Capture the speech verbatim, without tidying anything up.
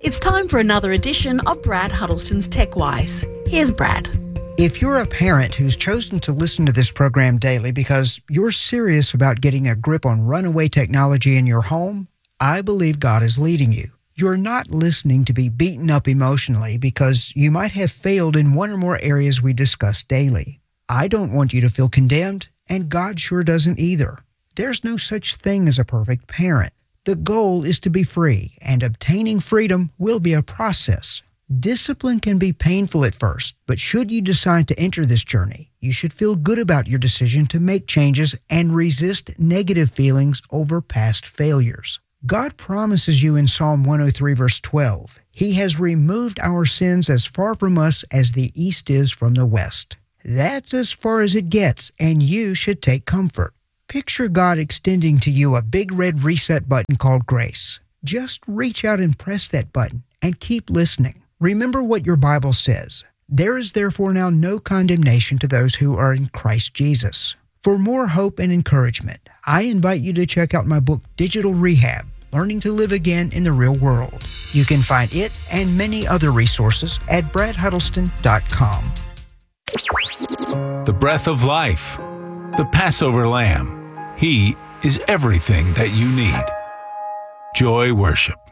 It's time for another edition of Brad Huddleston's TechWise. Here's Brad. If you're a parent who's chosen to listen to this program daily because you're serious about getting a grip on runaway technology in your home, I believe God is leading you. You're not listening to be beaten up emotionally because you might have failed in one or more areas we discuss daily. I don't want you to feel condemned, and God sure doesn't either. There's no such thing as a perfect parent. The goal is to be free, and obtaining freedom will be a process. Discipline can be painful at first, but should you decide to enter this journey, you should feel good about your decision to make changes and resist negative feelings over past failures. God promises you in Psalm one oh three, verse twelve, He has removed our sins as far from us as the east is from the west. That's as far as it gets, and you should take comfort. Picture God extending to you a big red reset button called grace. Just reach out and press that button and keep listening. Remember what your Bible says. There is therefore now no condemnation to those who are in Christ Jesus. For more hope and encouragement, I invite you to check out my book, Digital Rehab, Learning to Live Again in the Real World. You can find it and many other resources at brad huddleston dot com. The breath of life, the Passover Lamb. He is everything that you need. Joy Worship.